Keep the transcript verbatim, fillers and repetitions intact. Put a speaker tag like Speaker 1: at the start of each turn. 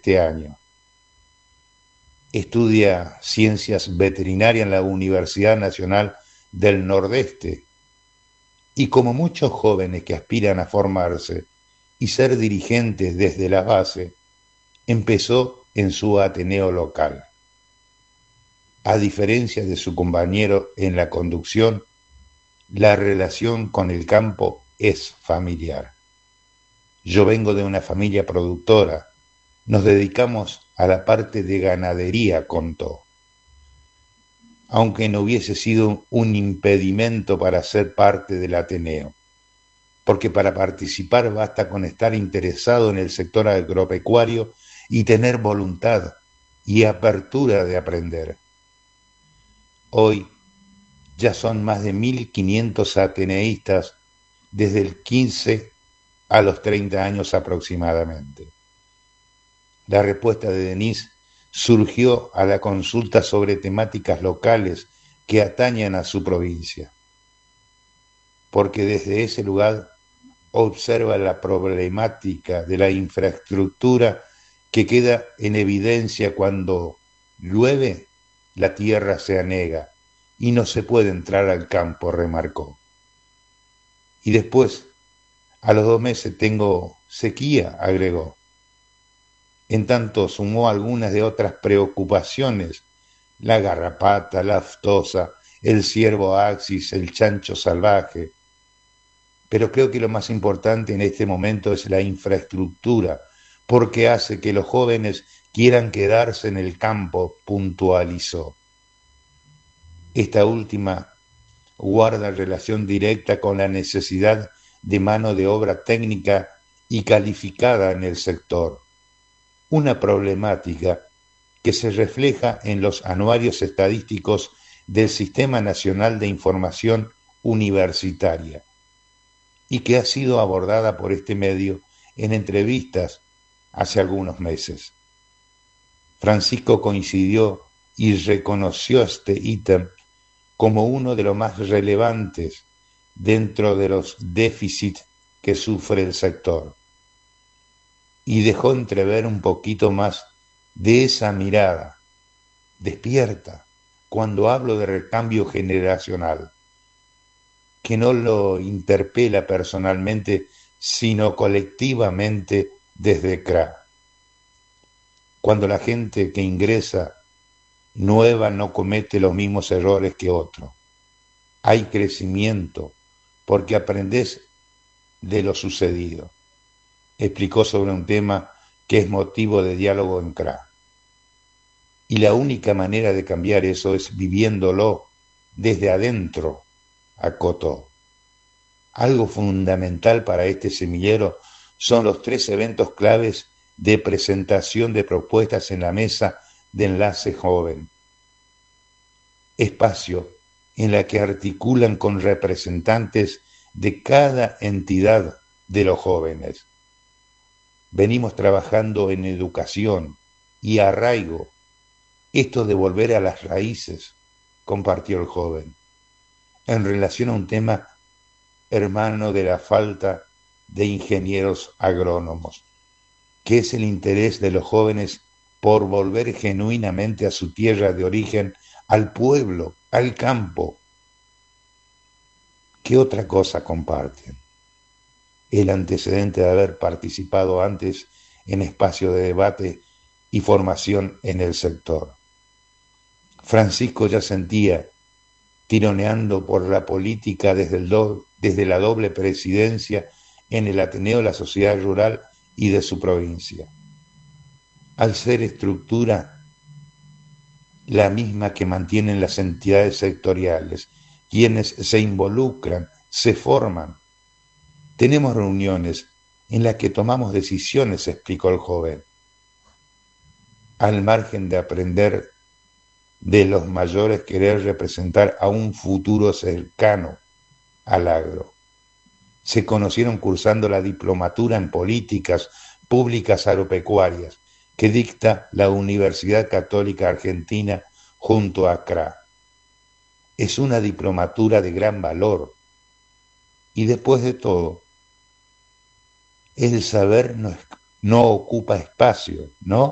Speaker 1: este año. Estudia ciencias veterinarias en la Universidad Nacional del Nordeste y, como muchos jóvenes que aspiran a formarse y ser dirigentes desde la base, empezó en su ateneo local. A diferencia de su compañero en la conducción, la relación con el campo es familiar. Yo vengo de una familia productora. Nos dedicamos a la parte de ganadería, contó. Aunque no hubiese sido un impedimento para ser parte del Ateneo, porque para participar basta con estar interesado en el sector agropecuario y tener voluntad y apertura de aprender. Hoy ya son más de mil quinientos ateneístas desde el quince a los treinta años aproximadamente. La respuesta de Denise surgió a la consulta sobre temáticas locales que atañan a su provincia, porque desde ese lugar observa la problemática de la infraestructura que queda en evidencia cuando llueve, la tierra se anega y no se puede entrar al campo, remarcó. Y después, a los dos meses tengo sequía, agregó. En tanto sumó algunas de otras preocupaciones: la garrapata, la aftosa, el ciervo axis, el chancho salvaje. Pero creo que lo más importante en este momento es la infraestructura, porque hace que los jóvenes quieran quedarse en el campo, puntualizó. Esta última guarda relación directa con la necesidad de mano de obra técnica y calificada en el sector, una problemática que se refleja en los anuarios estadísticos del Sistema Nacional de Información Universitaria y que ha sido abordada por este medio en entrevistas hace algunos meses. Francisco coincidió y reconoció este ítem como uno de los más relevantes dentro de los déficits que sufre el sector, y dejó entrever un poquito más de esa mirada despierta cuando hablo de recambio generacional, que no lo interpela personalmente, sino colectivamente desde C R A. Cuando la gente que ingresa nueva no comete los mismos errores que otro. Hay crecimiento porque aprendés de lo sucedido. Explicó sobre un tema que es motivo de diálogo en C R A. Y la única manera de cambiar eso es viviéndolo desde adentro, acotó. Algo fundamental para este semillero son los tres eventos claves de presentación de propuestas en la mesa de enlace joven. Espacio en la que articulan con representantes de cada entidad de los jóvenes. Venimos trabajando en educación y arraigo, esto de volver a las raíces, compartió el joven, en relación a un tema hermano de la falta de ingenieros agrónomos, que es el interés de los jóvenes por volver genuinamente a su tierra de origen, al pueblo, al campo. ¿Qué otra cosa comparten? El antecedente de haber participado antes en espacios de debate y formación en el sector. Francisco ya sentía, tironeando por la política desde, el do, desde la doble presidencia en el Ateneo de la Sociedad Rural y de su provincia. Al ser estructura la misma que mantienen las entidades sectoriales, quienes se involucran, se forman. Tenemos reuniones en las que tomamos decisiones, explicó el joven, al margen de aprender de los mayores, querer representar a un futuro cercano al agro. Se conocieron cursando la diplomatura en políticas públicas agropecuarias que dicta la Universidad Católica Argentina junto a C R A. Es una diplomatura de gran valor y, después de todo, el saber no, no ocupa espacio, ¿no?